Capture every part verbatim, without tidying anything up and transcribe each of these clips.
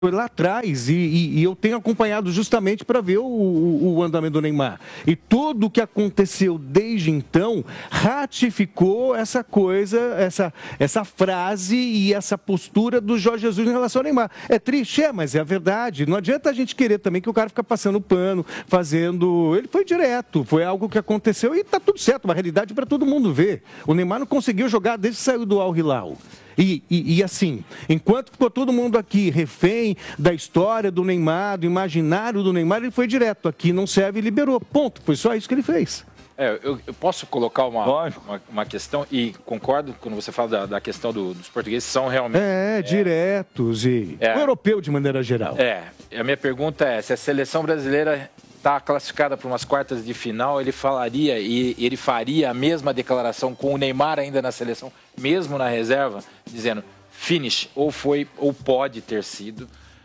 Foi lá atrás e, e, e eu tenho acompanhado justamente para ver o, o, o andamento do Neymar. E tudo o que aconteceu desde então ratificou essa coisa, essa, essa frase e essa postura do Jorge Jesus em relação ao Neymar. É triste, é, mas é a verdade. Não adianta a gente querer também que o cara fica passando pano, fazendo... Ele foi direto, foi algo que aconteceu e tá tudo certo, uma realidade para todo mundo ver. O Neymar não conseguiu jogar desde que saiu do Al Hilal. E, e, e assim, enquanto ficou todo mundo aqui refém da história do Neymar, do imaginário do Neymar, ele foi direto. Aqui não serve e liberou. Ponto. Foi só isso que ele fez. É, eu, eu posso colocar uma, uma, uma questão, e concordo quando você fala da, da questão do, dos portugueses, são realmente... É, é diretos e... É, o europeu de maneira geral. É, a minha pergunta é, se a seleção brasileira está classificada para umas quartas de final, ele falaria e ele faria a mesma declaração com o Neymar ainda na seleção, mesmo na reserva, dizendo finish, ou foi, ou pode ter sido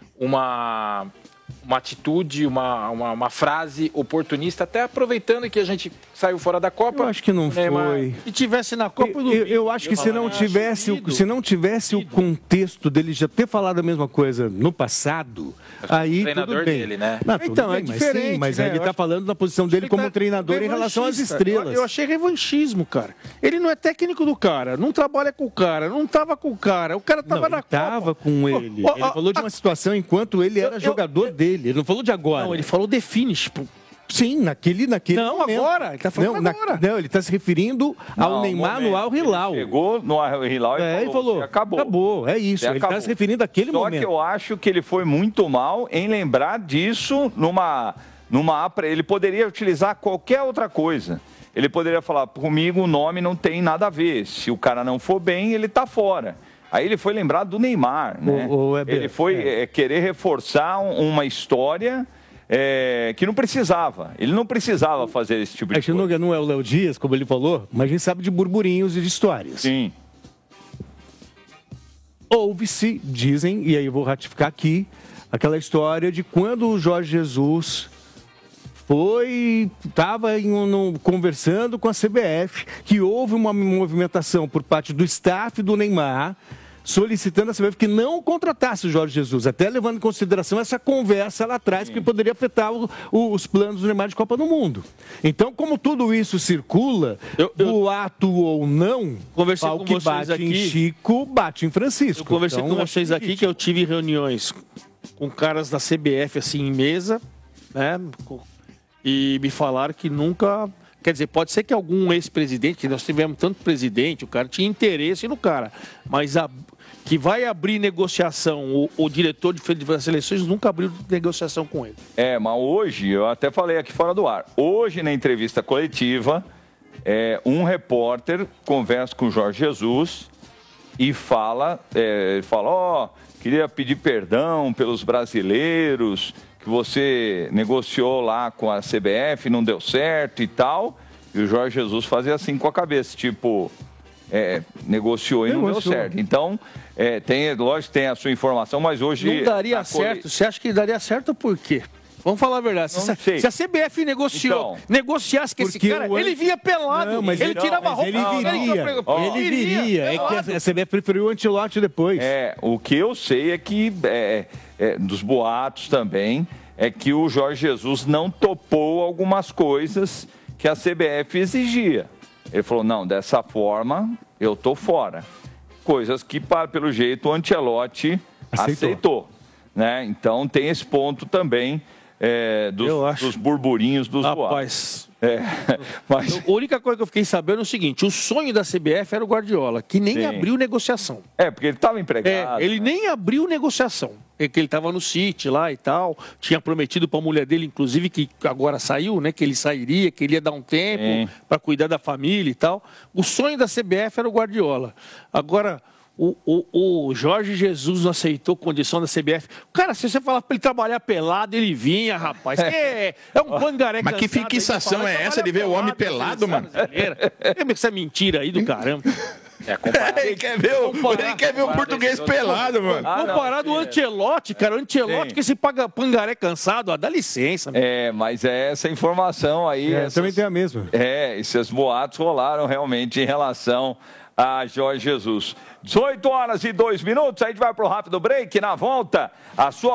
uma... uma atitude, uma, uma, uma frase oportunista, até aproveitando que a gente saiu fora da Copa. Eu acho que não Neymar, foi. E tivesse na Copa do Eu, eu acho que eu se, não tivesse, o, se não tivesse o contexto dele já ter falado a mesma coisa no passado, aí o treinador tudo bem. dele, né? Não, então, bem, é diferente. Mas, sim, mas né? ele está falando da posição dele como treinador em relação às estrelas. Eu, eu achei revanchismo, cara. Ele não é técnico do cara, não trabalha com o cara, não estava com o cara, o cara estava na Copa. Estava com ele. Oh, oh, ele falou de uma situação enquanto ele era eu, jogador eu, dele. Ele não falou de agora. Não, ele falou de finish. Sim, naquele, naquele não, momento. agora. Ele tá falando não, agora. Na, não, ele está se referindo ao não, Neymar no Al Hilal. Ele chegou no Al Hilal e é, falou, ele falou acabou. Acabou, é isso. Ele ele está se referindo àquele Só momento. Só que eu acho que ele foi muito mal em lembrar disso numa... numa ele poderia utilizar qualquer outra coisa. Ele poderia falar, comigo o nome não tem nada a ver. Se o cara não for bem, ele está fora. Aí ele foi lembrar do Neymar, né? O, o ele foi é. querer reforçar uma história é, que não precisava. Ele não precisava fazer esse tipo de a gente coisa. Não é o Léo Dias, como ele falou, mas a gente sabe de burburinhos e de histórias. Sim. Houve-se, dizem, e aí eu vou ratificar aqui, aquela história de quando o Jorge Jesus foi, estava conversando com a C B F, que houve uma movimentação por parte do staff do Neymar, solicitando a C B F que não contratasse o Jorge Jesus, até levando em consideração essa conversa lá atrás, Sim. que poderia afetar o, o, os planos do Neymar de Copa do Mundo. Então, como tudo isso circula, eu, eu, boato ou não, conversei ao com que vocês bate aqui, em Chico, bate em Francisco. Eu conversei então, com vocês aqui que eu tive reuniões com caras da C B F assim em mesa, né? E me falaram que nunca... Quer dizer, pode ser que algum ex-presidente, que nós tivemos tanto presidente, o cara tinha interesse no cara, mas a, que vai abrir negociação, o, o diretor de das seleções nunca abriu negociação com ele. É, mas hoje, eu até falei aqui fora do ar, hoje na entrevista coletiva, é, um repórter conversa com o Jorge Jesus e fala, é, fala, ó, oh, queria pedir perdão pelos brasileiros... que você negociou lá com a C B F, não deu certo e tal, e o Jorge Jesus fazia assim com a cabeça, tipo, é, negociou e não negociou. deu certo. Então, é, tem, lógico que tem a sua informação, mas hoje... Não daria certo, cole... você acha que daria certo por quê? Vamos falar a verdade. Se, se a C B F negociou, então, negociasse com esse cara, o... ele vinha pelado, não, mas ele não, tirava mas roupa. Ele viria, ele, oh, ele viria. É que a C B F preferiu o Ancelotti depois. É, o que eu sei é que, é, é, dos boatos também, é que o Jorge Jesus não topou algumas coisas que a C B F exigia. Ele falou, não, dessa forma eu tô fora. Coisas que, pelo jeito, o Ancelotti aceitou. aceitou né? Então tem esse ponto também. É, dos, dos burburinhos, dos boatos. É, mas... A única coisa que eu fiquei sabendo é o seguinte, o sonho da C B F era o Guardiola, que nem Sim. abriu negociação. É, porque ele estava empregado. É, ele né? nem abriu negociação. É que ele estava no City lá e tal, tinha prometido para a mulher dele, inclusive, que agora saiu, né? Que ele sairia, que ele ia dar um tempo para cuidar da família e tal. O sonho da C B F era o Guardiola. Agora... O, o, o Jorge Jesus não aceitou condição da C B F. Cara, se você falar para ele trabalhar pelado, ele vinha, rapaz. É, é um pangaré. Mas que fixação é essa de ver o homem pelado, mano? É essa mentira aí do caramba. É, comparado... ele quer ver o, ele quer ver o português pelado, mano. Ah, comparado ao Ancelotti, cara. O Ancelotti que esse paga, pangaré cansado, ó, dá licença. Mano. É, mas é essa informação aí. É, essas... também tem a mesma. É, esses boatos rolaram realmente em relação a Jorge Jesus. dezoito horas e dois minutos, a gente vai para o rápido break. Na volta, a sua